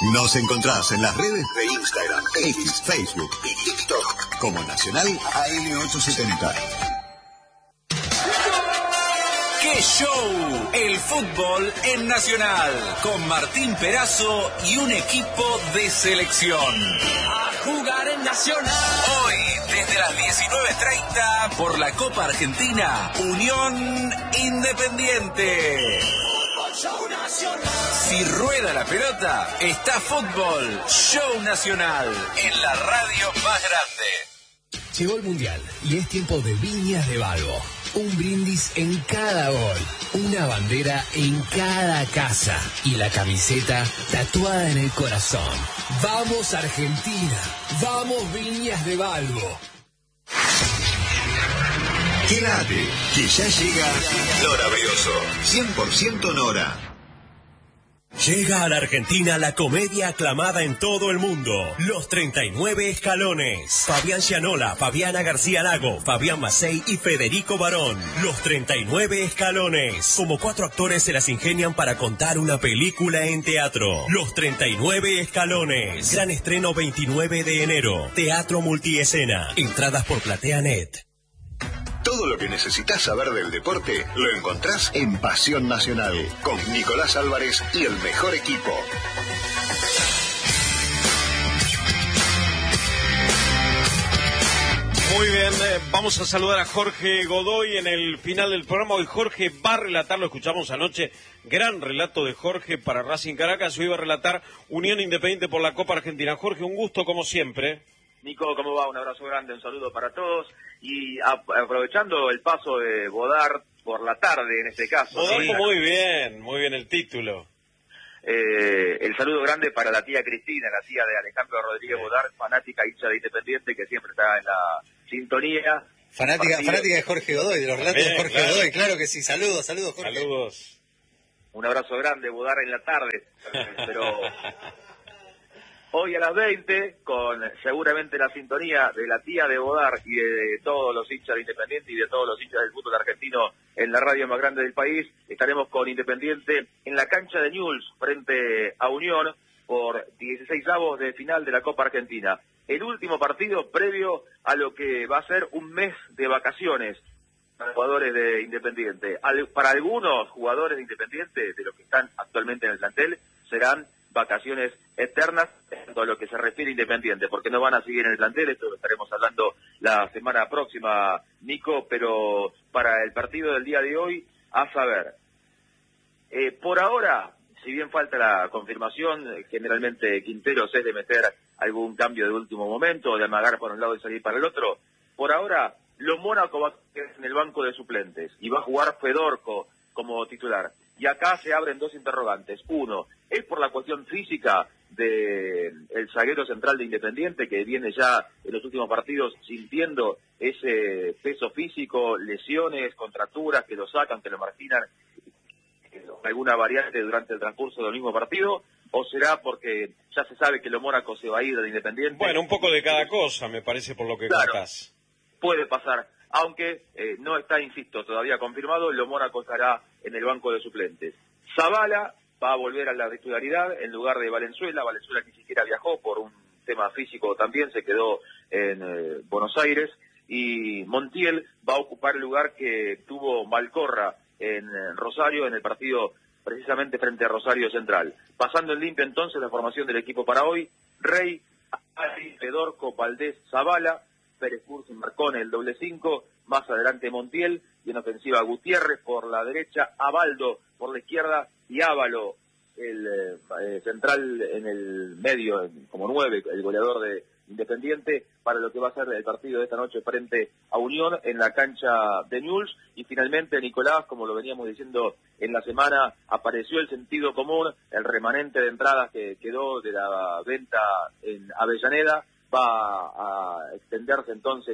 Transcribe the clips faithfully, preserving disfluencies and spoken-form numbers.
Nos encontrás en las redes de Instagram, X, Facebook y TikTok como Nacional A M ochocientos setenta. ¡Qué show! El fútbol en Nacional, con Martín Perazo y un equipo de selección. A jugar en Nacional. Hoy, desde las diecinueve treinta, por la Copa Argentina, Unión Independiente. Show Nacional. Si rueda la pelota, está fútbol. Show Nacional, en la radio más grande. Llegó el Mundial y es tiempo de Viñas de Balbo. Un brindis en cada gol, una bandera en cada casa y la camiseta tatuada en el corazón. ¡Vamos Argentina! ¡Vamos Viñas de Balbo! Quédate, que ya llega Nora Brioso, cien por ciento Nora. Llega a la Argentina la comedia aclamada en todo el mundo, Los treinta y nueve Escalones. Fabián Gianola, Fabiana García Lago, Fabián Macei y Federico Barón. Los treinta y nueve Escalones. Como cuatro actores se las ingenian para contar una película en teatro. Los treinta y nueve Escalones. Gran estreno veintinueve de enero. Teatro Multiescena. Entradas por PlateaNet. Todo lo que necesitas saber del deporte lo encontrás en Pasión Nacional, con Nicolás Álvarez y el mejor equipo. Muy bien, eh, vamos a saludar a Jorge Godoy en el final del programa. Hoy Jorge va a relatar, lo escuchamos anoche, gran relato de Jorge para Racing Caracas. Hoy va a relatar Unión Independiente por la Copa Argentina. Jorge, un gusto como siempre. Nico, ¿cómo va? Un abrazo grande, un saludo para todos. Y a, aprovechando el paso de Bodart por la tarde, en este caso. Bodart, ¿sí? Muy bien, muy bien el título. Eh, el saludo grande para la tía Cristina, la tía de Alejandro Rodríguez sí. Bodart, fanática hincha de Independiente, que siempre está en la sintonía. Fanática, Partido. fanática de Jorge Godoy, de los relatos bien, de Jorge claro. Godoy, claro que sí. Saludos, saludos, Jorge. Saludos. Un abrazo grande, Bodart, en la tarde. Pero... hoy a las veinte, con seguramente la sintonía de la tía de Bodart y de, de todos los hinchas de Independiente y de todos los hinchas del fútbol argentino en la radio más grande del país, estaremos con Independiente en la cancha de Newell's frente a Unión por dieciseisavos de final de la Copa Argentina. El último partido previo a lo que va a ser un mes de vacaciones para los jugadores de Independiente. Al, para algunos jugadores de Independiente, de los que están actualmente en el plantel, serán vacaciones eternas en todo lo que se refiere a Independiente, porque no van a seguir en el plantel, esto lo estaremos hablando la semana próxima, Nico, pero para el partido del día de hoy, a saber, eh, por ahora, si bien falta la confirmación, generalmente Quinteros es de meter algún cambio de último momento, de amagar por un lado y salir para el otro, por ahora, lo Mónaco va a quedar en el banco de suplentes, y va a jugar Fedorco como titular. Y acá se abren dos interrogantes. Uno, ¿es por la cuestión física del zaguero central de Independiente, que viene ya en los últimos partidos sintiendo ese peso físico, lesiones, contracturas que lo sacan, que lo marginan, alguna variante durante el transcurso del mismo partido? ¿O será porque ya se sabe que lo Mónaco se va a ir de Independiente? Bueno, un poco de cada cosa, me parece, por lo que claro, contás. Puede pasar. Aunque eh, no está, insisto, todavía confirmado, lo Mónaco estará en el banco de suplentes. Zavala va a volver a la titularidad en lugar de Valenzuela. Valenzuela ni siquiera viajó por un tema físico también, se quedó en eh, Buenos Aires. Y Montiel va a ocupar el lugar que tuvo Malcorra en eh, Rosario en el partido precisamente frente a Rosario Central. Pasando en limpio entonces la formación del equipo para hoy: Rey, Ali, Fedorco, Valdés, Zavala, Pérez Cursi, Marcone, el doble cinco, más adelante Montiel, y en ofensiva Gutiérrez por la derecha, Abaldo por la izquierda y Ávalo, el eh, central en el medio, como nueve, el goleador de Independiente, para lo que va a ser el partido de esta noche frente a Unión en la cancha de Newell's. Y finalmente, Nicolás, como lo veníamos diciendo en la semana, apareció el sentido común, el remanente de entradas que quedó de la venta en Avellaneda, va a extenderse entonces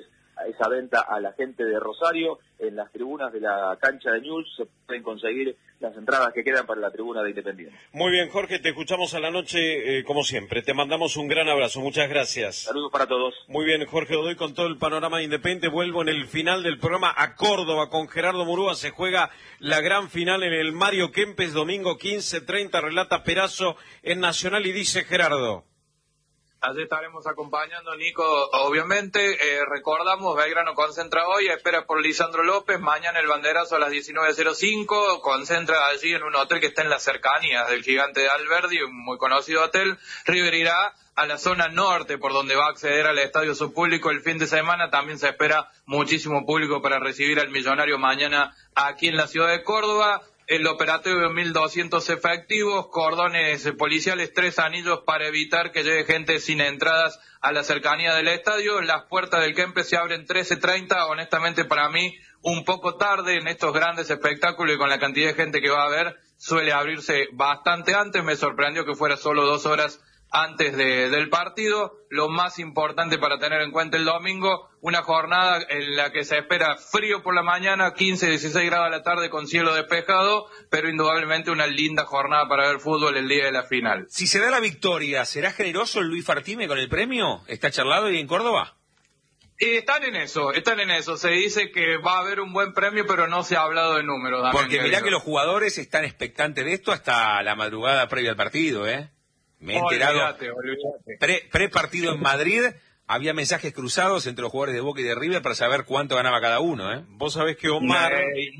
esa venta a la gente de Rosario. En las tribunas de la cancha de Newell's se pueden conseguir las entradas que quedan para la tribuna de Independiente. Muy bien, Jorge, te escuchamos a la noche, eh, como siempre. Te mandamos un gran abrazo, muchas gracias. Saludos para todos. Muy bien, Jorge Godoy, con todo el panorama de Independiente. Vuelvo en el final del programa a Córdoba con Gerardo Murúa. Se juega la gran final en el Mario Kempes, domingo quince treinta. Relata Perazo en Nacional y dice Gerardo. Allí estaremos acompañando, Nico, obviamente. Eh, recordamos, Belgrano concentra hoy, espera por Lisandro López. Mañana el banderazo a las diecinueve cero cinco. Concentra allí en un hotel que está en las cercanías del Gigante de Alberdi, un muy conocido hotel. River irá a la zona norte, por donde va a acceder al estadio subpúblico el fin de semana. También se espera muchísimo público para recibir al Millonario mañana aquí en la ciudad de Córdoba. El operativo de mil doscientos efectivos, cordones policiales, tres anillos para evitar que llegue gente sin entradas a la cercanía del estadio. Las puertas del Kempes se abren trece treinta, honestamente para mí un poco tarde en estos grandes espectáculos y con la cantidad de gente que va a haber, suele abrirse bastante antes. Me sorprendió que fuera solo dos horas antes de, del partido. Lo más importante para tener en cuenta el domingo, una jornada en la que se espera frío por la mañana, quince, dieciséis grados a la tarde con cielo despejado, pero indudablemente una linda jornada para ver fútbol el día de la final. Si se da la victoria, ¿será generoso el Luis Fartime con el premio? ¿Está charlado ahí en Córdoba? Y están en eso, están en eso. Se dice que va a haber un buen premio, pero no se ha hablado de números. Porque mirá que los jugadores están expectantes de esto hasta la madrugada previa al partido, ¿eh? Me he enterado, olvídate, olvídate. Pre, pre-partido en Madrid, había mensajes cruzados entre los jugadores de Boca y de River para saber cuánto ganaba cada uno, ¿eh? Vos sabés que Omar,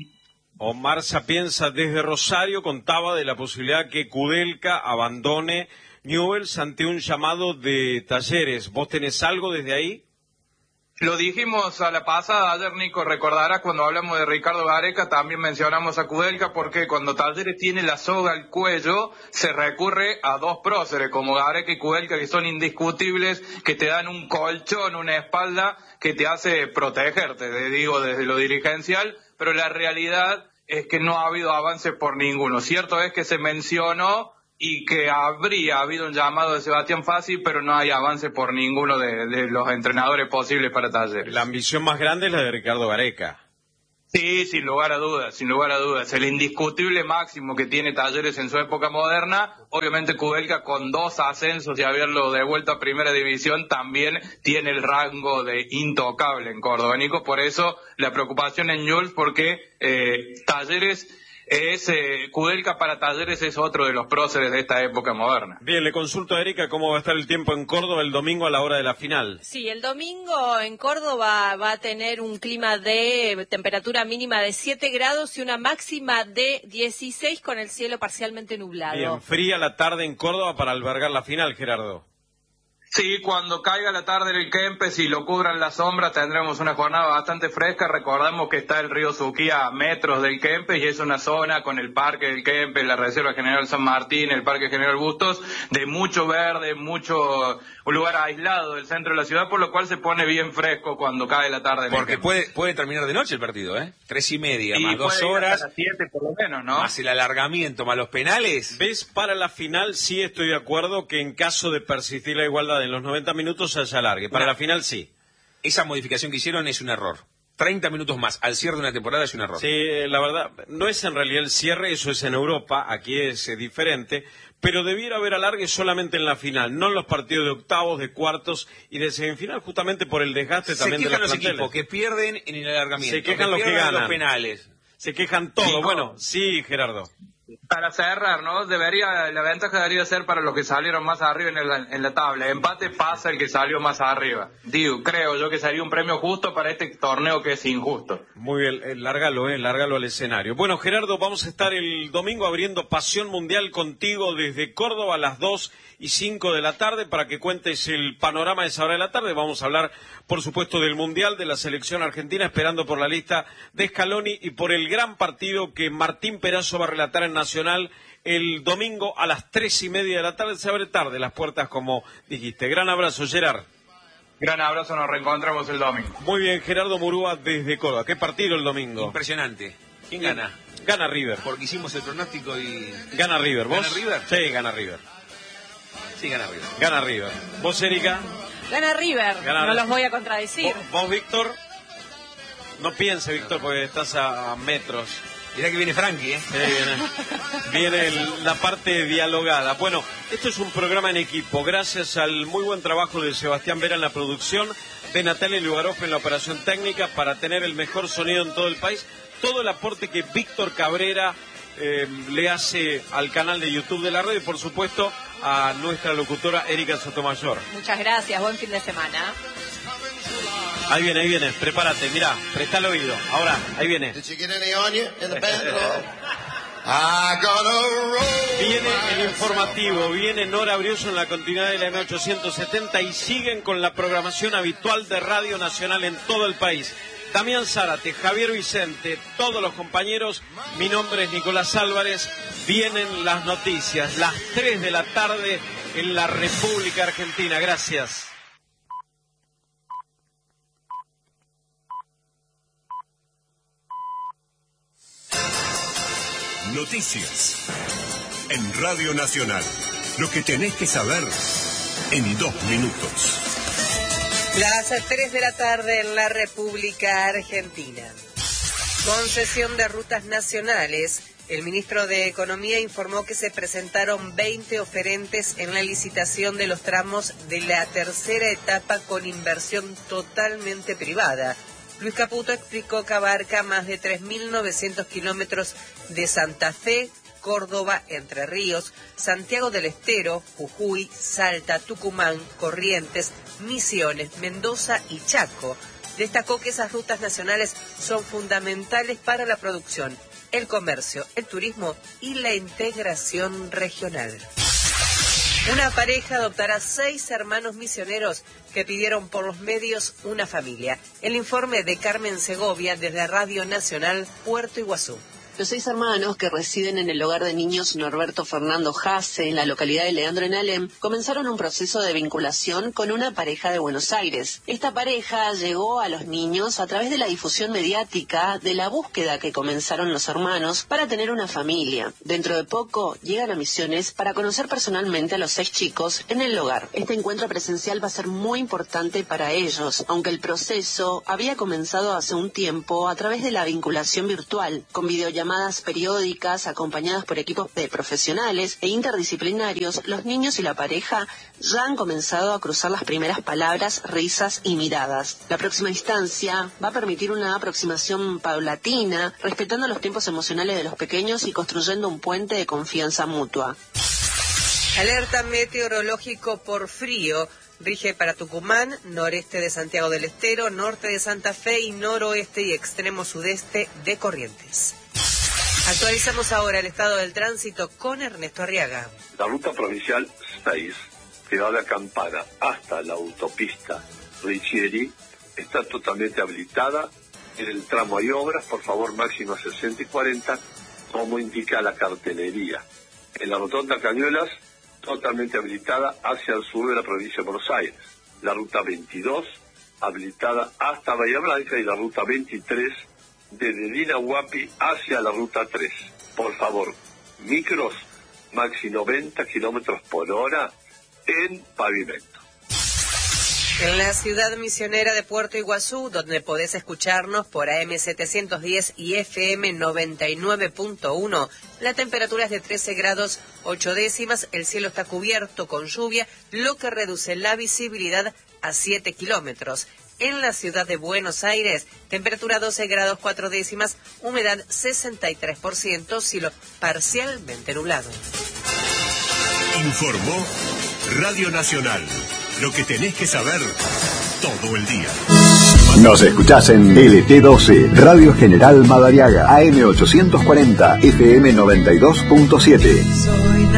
Omar Sapienza desde Rosario contaba de la posibilidad que Kudelka abandone Newell's ante un llamado de Talleres. ¿Vos tenés algo desde ahí? Lo dijimos a la pasada, ayer Nico recordarás cuando hablamos de Ricardo Gareca, también mencionamos a Kudelka porque cuando Talleres tiene la soga al cuello, se recurre a dos próceres como Gareca y Kudelka que son indiscutibles, que te dan un colchón, una espalda que te hace protegerte, te digo desde lo dirigencial, pero la realidad es que no ha habido avance por ninguno. Cierto es que se mencionó y que habría habido un llamado de Sebastián Fassi, pero no hay avance por ninguno de, de los entrenadores posibles para Talleres. La ambición más grande es la de Ricardo Gareca. Sí, sin lugar a dudas, sin lugar a dudas. El indiscutible máximo que tiene Talleres en su época moderna, obviamente Kudelka con dos ascensos y haberlo devuelto a Primera División también tiene el rango de intocable en Córdoba, Nico. Por eso la preocupación en Newell's, porque eh, Talleres... Es, eh, Kudelka para Talleres es otro de los próceres de esta época moderna. Bien, le consulto a Erika cómo va a estar el tiempo en Córdoba el domingo a la hora de la final. Sí, el domingo en Córdoba va a tener un clima de temperatura mínima de siete grados y una máxima de dieciséis con el cielo parcialmente nublado. Bien, fría la tarde en Córdoba para albergar la final, Gerardo. Sí, cuando caiga la tarde en el Kempes y lo cubran las sombras tendremos una jornada bastante fresca. Recordamos que está el río Suquía a metros del Kempes y es una zona con el Parque del Kempes, la Reserva General San Martín, el Parque General Bustos, de mucho verde, mucho un lugar aislado del centro de la ciudad, por lo cual se pone bien fresco cuando cae la tarde en Porque el Kempes. puede, puede terminar de noche el partido, ¿eh? Tres y media, Y más dos puede ir horas, hasta las siete por lo menos, ¿no? más el alargamiento, más los penales. ¿Ves? Para la final sí estoy de acuerdo que en caso de persistir la igualdad en los noventa minutos se alargue. Para No. la final sí. Esa modificación que hicieron es un error. treinta minutos más al cierre de una temporada es un error. Sí, la verdad, no es en realidad el cierre, eso es en Europa, aquí es eh, diferente, pero debiera haber alargue solamente en la final, no en los partidos de octavos, de cuartos y de semifinal, justamente por el desgaste Se también de quejan los los planteles. equipos que pierden en el alargamiento. Se quejan los que pierden ganan. los penales. Se quejan todos. Nico. Bueno, sí, Gerardo. Para cerrar, ¿no? Debería, la ventaja debería ser para los que salieron más arriba en, el, en la tabla. Empate pasa el que salió más arriba. Digo, creo yo que sería un premio justo para este torneo que es injusto. Muy bien, eh, lárgalo, eh, lárgalo al escenario. Bueno, Gerardo, vamos a estar el domingo abriendo Pasión Mundial contigo desde Córdoba a las dos y cinco de la tarde para que cuentes el panorama de esa hora de la tarde. Vamos a hablar, por supuesto, del Mundial, de la selección argentina, esperando por la lista de Scaloni y por el gran partido que Martín Perazo va a relatar en Nacional el domingo a las tres y media de la tarde. Se abre tarde las puertas, como dijiste. Gran abrazo, Gerard. Gran abrazo, nos reencontramos el domingo. Muy bien, Gerardo Murúa desde Córdoba. ¿Qué partido el domingo? Impresionante. ¿Quién gana? Gana River. Porque hicimos el pronóstico y... Gana River. ¿Vos? ¿Gana River? Sí, gana River. Sí, gana River. Gana River. ¿Vos, Erika? Gana River, Gana no River. los voy a contradecir. ¿Vos, vos, Víctor? No piense, Víctor, porque estás a, a metros. Mirá que viene Frankie, ¿eh? Eh, viene viene el, la parte dialogada. Bueno, esto es un programa en equipo. Gracias al muy buen trabajo de Sebastián Vera en la producción, de Natalia Lugaroff en la operación técnica, para tener el mejor sonido en todo el país. Todo el aporte que Víctor Cabrera eh, le hace al canal de YouTube de la radio y, por supuesto, a nuestra locutora Erika Sotomayor. Muchas gracias, buen fin de semana. Ahí viene, ahí viene, prepárate, mirá, presta el oído. Ahora, ahí viene. Viene el informativo, viene Nora Brioso en la continuidad de la M ochocientos setenta y siguen con la programación habitual de Radio Nacional en todo el país. Damián Zárate, Javier Vicente, todos los compañeros, mi nombre es Nicolás Álvarez, vienen las noticias, las tres de la tarde en la República Argentina. Gracias. Noticias en Radio Nacional. Lo que tenés que saber en dos minutos. Las tres de la tarde en la República Argentina. Concesión de rutas nacionales. El ministro de Economía informó que se presentaron veinte oferentes en la licitación de los tramos de la tercera etapa con inversión totalmente privada. Luis Caputo explicó que abarca más de tres mil novecientos kilómetros de Santa Fe, Córdoba, Entre Ríos, Santiago del Estero, Jujuy, Salta, Tucumán, Corrientes, Misiones, Mendoza y Chaco. Destacó que esas rutas nacionales son fundamentales para la producción, el comercio, el turismo y la integración regional. Una pareja adoptará seis hermanos misioneros que pidieron por los medios una familia. El informe de Carmen Segovia desde Radio Nacional, Puerto Iguazú. Los seis hermanos que residen en el hogar de niños Norberto Fernando Jase, en la localidad de Leandro en Alem, comenzaron un proceso de vinculación con una pareja de Buenos Aires. Esta pareja llegó a los niños a través de la difusión mediática de la búsqueda que comenzaron los hermanos para tener una familia. Dentro de poco llegan a Misiones para conocer personalmente a los seis chicos en el hogar. Este encuentro presencial va a ser muy importante para ellos, aunque el proceso había comenzado hace un tiempo a través de la vinculación virtual, con videollamadas llamadas periódicas acompañadas por equipos de profesionales e interdisciplinarios. Los niños y la pareja ya han comenzado a cruzar las primeras palabras, risas y miradas. La próxima instancia va a permitir una aproximación paulatina, respetando los tiempos emocionales de los pequeños y construyendo un puente de confianza mutua. Alerta meteorológico por frío. Rige para Tucumán, noreste de Santiago del Estero, norte de Santa Fe y noroeste y extremo sudeste de Corrientes. Actualizamos ahora el estado del tránsito con Ernesto Arriaga. La ruta provincial seis, que va de Campana hasta la autopista Richieri, está totalmente habilitada. En el tramo hay obras, por favor, máximo sesenta y cuarenta, como indica la cartelería. En la rotonda Cañuelas, totalmente habilitada hacia el sur de la provincia de Buenos Aires. La ruta veintidós, habilitada hasta Bahía Blanca, y la ruta veintitrés, desde Dinahuapi hacia la ruta tres. Por favor, micros, maxi noventa kilómetros por hora en pavimento. En la ciudad misionera de Puerto Iguazú, donde podés escucharnos por A M setecientos diez y F M noventa y nueve punto uno, la temperatura es de trece grados ocho décimas, el cielo está cubierto con lluvia, lo que reduce la visibilidad a siete kilómetros. En la ciudad de Buenos Aires, temperatura doce grados cuatro décimas, humedad sesenta y tres por ciento, cielo parcialmente nublado. Informó Radio Nacional. Lo que tenés que saber todo el día. Nos escuchás en L T doce, Radio General Madariaga, A M ochocientos cuarenta, F M noventa y dos punto siete. Soy